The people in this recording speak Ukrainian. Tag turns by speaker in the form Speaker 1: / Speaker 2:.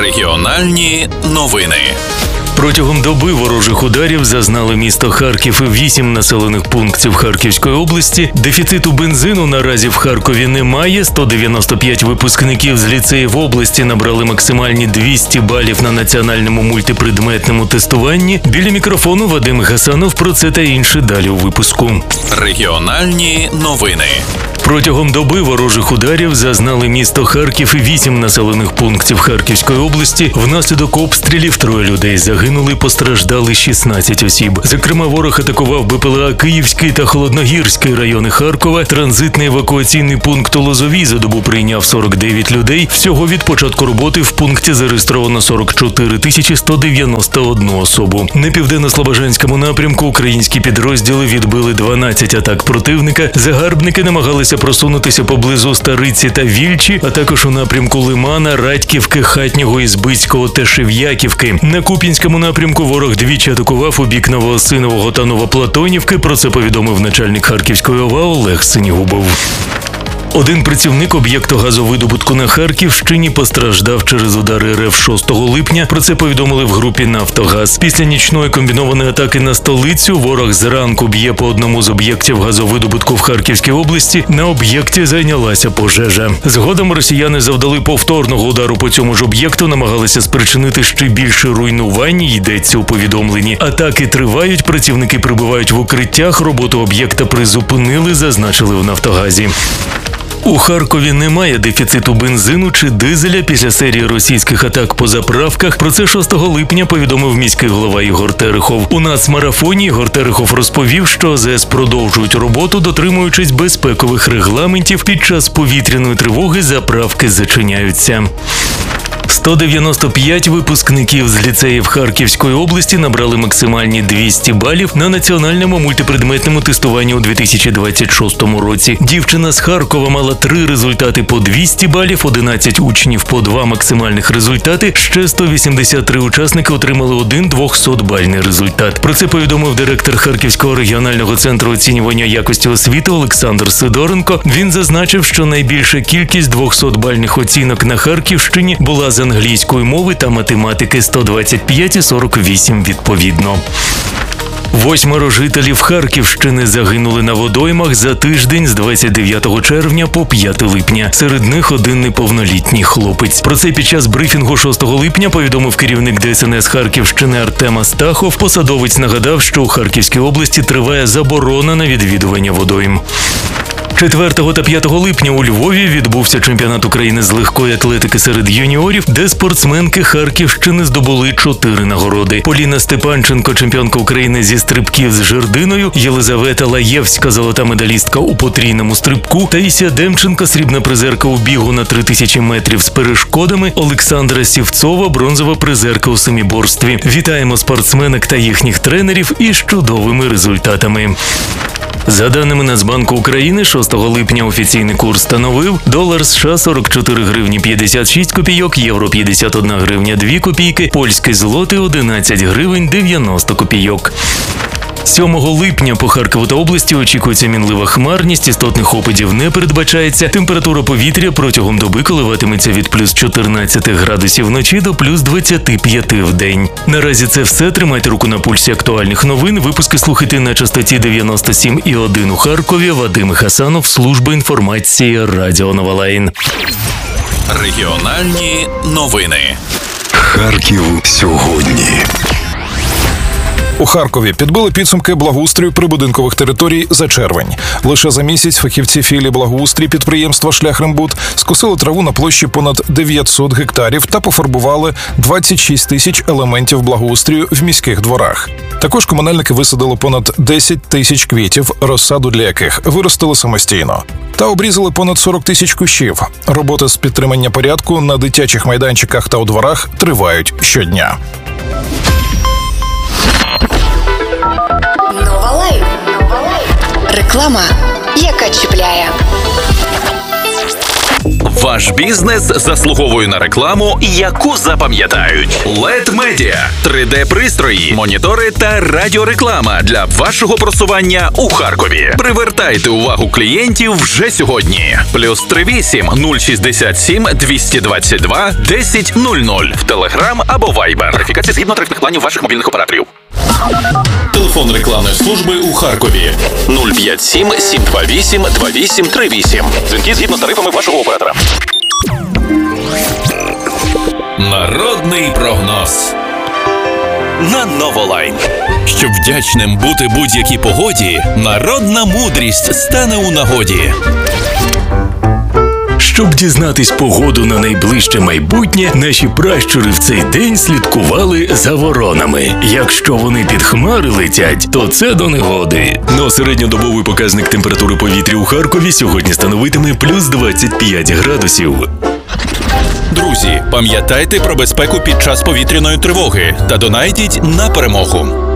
Speaker 1: Регіональні новини.
Speaker 2: Протягом доби ворожих ударів зазнали місто Харків і 8 населених пунктів Харківської області. Дефіциту бензину наразі в Харкові немає. 195 випускників з ліцеїв області набрали максимальні 200 балів на національному мультипредметному тестуванні. Біля мікрофону Вадим Гасанов. Про це та інше далі у випуску.
Speaker 1: Регіональні новини.
Speaker 2: Протягом доби ворожих ударів зазнали місто Харків і 8 населених пунктів Харківської області. Внаслідок обстрілів 3 людей загинули, постраждали 16 осіб. Зокрема, ворог атакував БПЛА Київський та Холодногірський райони Харкова. Транзитний евакуаційний пункт у Лозовій за добу прийняв 49 людей. Всього від початку роботи в пункті зареєстровано 44 191 особу. На південно-слобожанському напрямку українські підрозділи відбили 12 атак противника. Загарбники намагалися просунутися поблизу Стариці та Вільчі, а також у напрямку Лимана, Радьківки, Хатнього, Ізбицького та Шев'яківки. На Куп'янському напрямку ворог двічі атакував у бік Новоосинового та Новоплатонівки. Про це повідомив начальник Харківської ОВА Олег Синігубов. Один працівник об'єкту газовидобутку на Харківщині постраждав через удари РФ 6 липня. Про це повідомили в групі «Нафтогаз». Після нічної комбінованої атаки на столицю ворог зранку б'є по одному з об'єктів газовидобутку в Харківській області. На об'єкті зайнялася пожежа. Згодом росіяни завдали повторного удару по цьому ж об'єкту, намагалися спричинити ще більше руйнувань, йдеться у повідомленні. Атаки тривають, працівники прибувають в укриттях, роботу об'єкта призупинили, зазначили в «Нафтогазі». У Харкові немає дефіциту бензину чи дизеля після серії російських атак по заправках. Про це 6 липня повідомив міський голова Ігор Терехов. У нацмарафоні Ігор Терехов розповів, що АЗС продовжують роботу, дотримуючись безпекових регламентів. Під час повітряної тривоги заправки зачиняються. 195 випускників з ліцеїв Харківської області набрали максимальні 200 балів на національному мультипредметному тестуванні у 2026 році. Дівчина з Харкова мала 3 результати по 200 балів, 11 учнів по 2 максимальних результати, ще 183 учасники отримали 1 200-бальний результат. Про це повідомив директор Харківського регіонального центру оцінювання якості освіти Олександр Сидоренко. Він зазначив, що найбільша кількість 200-бальних оцінок на Харківщині була з англійської мови та математики – 125 і 48 відповідно. 8 жителів Харківщини загинули на водоймах за тиждень з 29 червня по 5 липня. Серед них один неповнолітній хлопець. Про це під час брифінгу 6 липня повідомив керівник ДСНС Харківщини Артем Астахов. Посадовець нагадав, що у Харківській області триває заборона на відвідування водойм. 4 та 5 липня у Львові відбувся чемпіонат України з легкої атлетики серед юніорів, де спортсменки Харківщини здобули 4 нагороди. Поліна Степанченко – чемпіонка України зі стрибків з жердиною, Єлизавета Лаєвська – золота медалістка у потрійному стрибку, Таїсія Демченко – срібна призерка у бігу на 3000 метрів з перешкодами, Олександра Сівцова – бронзова призерка у семіборстві. Вітаємо спортсменок та їхніх тренерів із чудовими результатами. За даними Нацбанку України, 6 липня офіційний курс становив долар США 44 гривні 56 копійок, євро 51 гривня 2 копійки, польський злотий 11 гривень 90 копійок. 7 липня по Харкову та області очікується мінлива хмарність, істотних опадів не передбачається. Температура повітря протягом доби коливатиметься від плюс 14 градусів вночі до плюс 25 в день. Наразі це все. Тримайте руку на пульсі актуальних новин. Випуски слухайте на частоті 97,1 у Харкові. Вадим Гасанов, служба інформації Радіо Нова Лайн.
Speaker 1: Регіональні новини.
Speaker 3: Харків сьогодні.
Speaker 4: У Харкові підбили підсумки благоустрою прибудинкових територій за червень. Лише за місяць фахівці філії благоустрій підприємства «Шляхрембуд» скосили траву на площі понад 900 гектарів та пофарбували 26 тисяч елементів благоустрію в міських дворах. Також комунальники висадили понад 10 тисяч квітів, розсаду для яких виростили самостійно. Та обрізали понад 40 тисяч кущів. Роботи з підтримання порядку на дитячих майданчиках та у дворах тривають щодня.
Speaker 5: Нова Лайн. Реклама, яка чіпляє.
Speaker 1: Ваш бізнес заслуговує на рекламу, яку запам'ятають. LED Media – 3D-пристрої, монітори та радіореклама для вашого просування у Харкові. Привертайте увагу клієнтів вже сьогодні. +38 067 222 1000 в Telegram або Viber. Верифікація згідно тарифних планів ваших мобільних операторів. Телефон рекламної служби у Харкові 057 728 2838. Дзвінки згідно з тарифами вашого оператора. Народний прогноз на Новолайн. Щоб вдячним бути будь-якій погоді, народна мудрість стане у нагоді.
Speaker 2: Щоб дізнатись погоду на найближче майбутнє, наші пращури в цей день слідкували за воронами. Якщо вони під хмари летять, то це до негоди. Но середньодобовий показник температури повітря у Харкові сьогодні становитиме плюс 25 градусів.
Speaker 1: Друзі, пам'ятайте про безпеку під час повітряної тривоги та донатіть на перемогу.